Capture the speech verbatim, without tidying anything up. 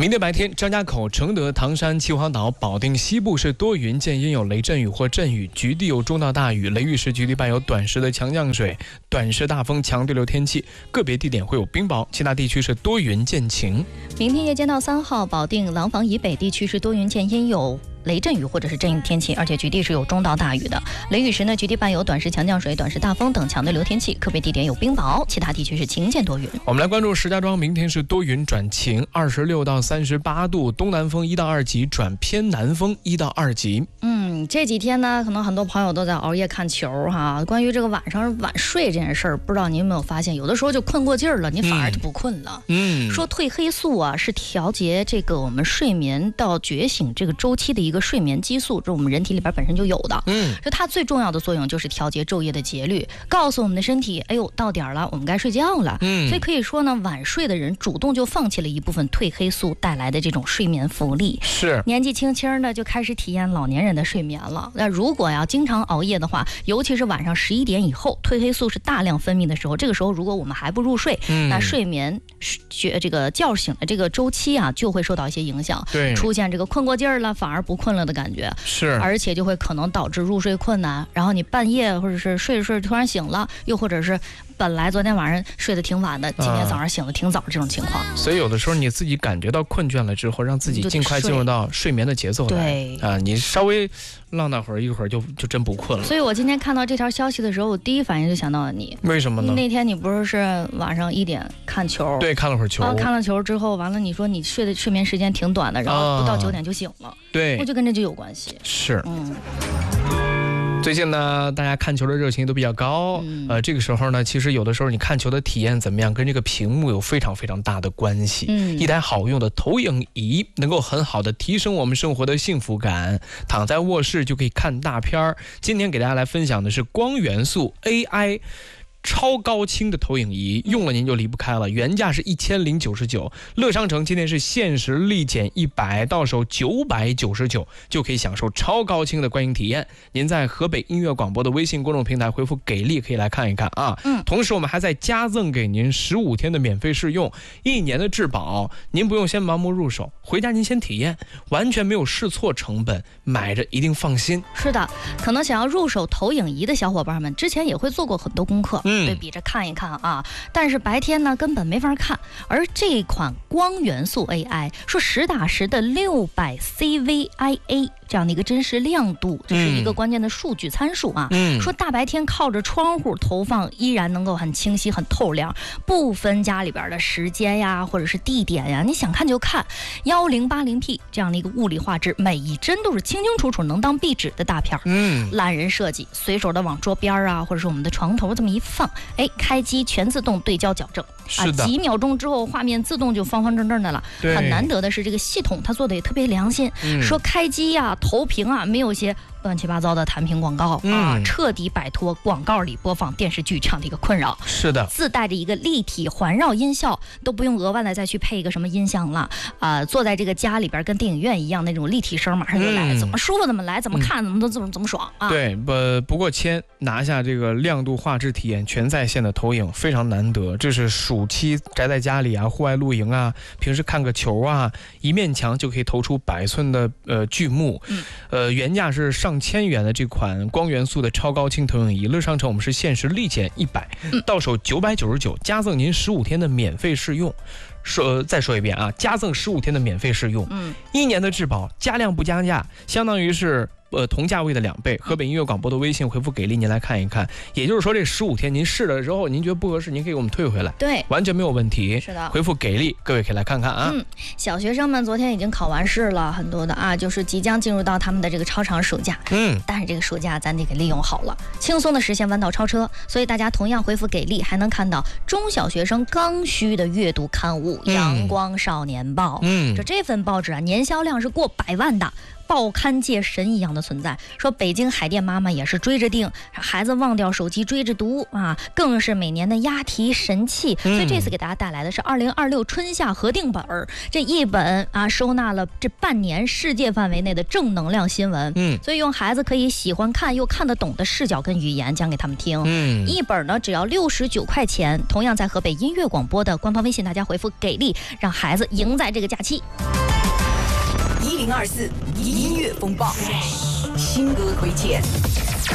明天白天，张家口、承德、唐山、秦皇岛、保定西部是多云见阴有雷阵雨或阵雨，局地有中到大雨，雷雨时局地伴有短时的强降水、短时大风、强对流天气，个别地点会有冰雹，其他地区是多云见晴。 明天夜间到三号，保定、廊坊以北地区是多云见阴有雷阵雨或者是阵雨天气，而且局地是有中到大雨的。雷雨时呢，局地伴有短时强降水、短时大风等强对流天气，个别地点有冰雹，其他地区是晴见多云。 我们来关注石家庄，明天是多云转晴，二十六到三十八度，东南风一到二级转偏南风一到二级。 嗯，这几天呢，可能很多朋友都在熬夜看球哈。关于这个晚上晚睡这件事儿，不知道你有没有发现，有的时候就困过劲儿了，你反而就不困了。嗯，说褪黑素啊，是调节这个我们睡眠到觉醒这个周期的一个睡眠激素，这我们人体里边本身就有的。嗯，就它最重要的作用就是调节昼夜的节律，告诉我们的身体，哎呦，到点了，我们该睡觉了。嗯，所以可以说呢，晚睡的人主动就放弃了一部分褪黑素带来的这种睡眠福利。 是， 年纪轻轻的就开始体验老年人的睡眠了。那如果要经常熬夜的话，尤其是晚上十一点以后，褪黑素是大量分泌的时候，这个时候如果我们还不入睡，嗯、那睡眠觉这个觉醒的这个周期啊，就会受到一些影响， 对， 出现这个困过劲儿了，反而不困了的感觉。 是， 而且就会可能导致入睡困难，然后你半夜或者是睡着睡着突然醒了，又或者是本来昨天晚上睡得挺晚的，今天早上醒得挺早，这种情况。 所以有的时候你自己感觉到困倦了之后，让自己尽快进入到睡眠的节奏来。 对啊， 你稍微浪那会儿，一会儿就就真不困了。 所以我今天看到这条消息的时候，我第一反应就想到了你。 为什么呢？ 那天你不是是晚上一点看球？ 对，看了会儿球。 啊，看了球之后，完了你说你睡的睡眠时间挺短的，然后不到九点就醒了。啊、 对， 我就跟这就有关系。 是， 嗯。 最近呢，大家看球的热情都比较高，嗯、呃，这个时候呢，其实有的时候你看球的体验怎么样，跟这个屏幕有非常非常大的关系。嗯，一台好用的投影仪能够很好的提升我们生活的幸福感，躺在卧室就可以看大片儿。今天给大家来分享的是光元素 A I。超高清的投影仪，用了您就离不开了，原价是一千零九十九，乐商城今天是限时立减一百，到手九百九十九，就可以享受超高清的观影体验。您在河北音乐广播的微信公众平台回复给力，可以来看一看啊。嗯，同时我们还在加赠给您十五天的免费试用，一年的质保，您不用先盲目入手，回家您先体验，完全没有试错成本，买着一定放心。 是的，可能想要入手投影仪的小伙伴们，之前也会做过很多功课。嗯对比着看一看啊，但是白天呢根本没法看。而这款光元素 A I 说实打实的六百 C V I A 这样的一个真实亮度，这是一个关键的数据参数啊。嗯，说大白天靠着窗户投放依然能够很清晰很透亮，不分家里边的时间呀或者是地点呀，你想看就看。一零八零 P 这样的一个物理画质，每一帧都是清清楚楚能当壁纸的大片。嗯，懒人设计，随手的往桌边啊或者是我们的床头这么一放，哎，开机全自动对焦矫正， 是的， 啊、几秒钟之后画面自动就方方正正的了。很难得的是这个系统它做的也特别良心，嗯、说开机呀、啊、投屏啊没有些乱七八糟的弹屏广告、嗯、啊，彻底摆脱广告里播放电视剧这样的一个困扰。 是的， 自带着一个立体环绕音效，都不用额外的再去配一个什么音响了啊、呃！坐在这个家里边跟电影院一样那种立体声马上就来，嗯、怎么舒服怎么来，怎么看、嗯、怎么都怎么怎么爽啊！ 对，不不过签拿下这个亮度画质体验全在线的投影非常难得，这是暑期宅在家里啊，户外露营啊，平时看个球啊，一面墙就可以投出百寸的呃巨幕。嗯，呃，原价是上千元的这款光元素的超高清投影仪，乐商城我们是限时立减一百，到手九百九十九，加赠您十五天的免费试用。说再说一遍啊，加赠十五天的免费试用，嗯，一年的质保，加量不加价，相当于是呃同价位的两倍。河北音乐广播的微信回复给力，您来看一看。也就是说，这十五天您试了之后，您觉得不合适，您可以给我们退回来， 对， 完全没有问题。 是的， 回复给力，各位可以来看看啊。 嗯，小学生们昨天已经考完试了，很多的啊，就是即将进入到他们的这个超长暑假。嗯，但是这个暑假咱得给利用好了，轻松的实现弯道超车。所以大家同样回复给力，还能看到中小学生刚需的阅读刊物《阳光少年报》。嗯，这这份报纸啊，年销量是过百万的。 报刊界神一样的存在。说北京海淀妈妈也是追着订，孩子忘掉手机追着读啊，更是每年的押题神器。所以这次给大家带来的是二零二六春夏合订本，这一本啊收纳了这半年世界范围内的正能量新闻。嗯，所以用孩子可以喜欢看又看得懂的视角跟语言讲给他们听。嗯，一本呢只要六十九块钱，同样在河北音乐广播的官方微信，大家回复给力，让孩子赢在这个假期。 一零二四音乐风暴新歌推荐。